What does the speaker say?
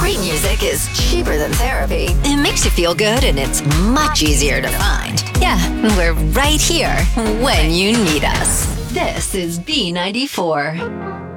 Great music is cheaper than therapy. It makes you feel good and it's much easier to find. Yeah, we're right here when you need us. This is B94.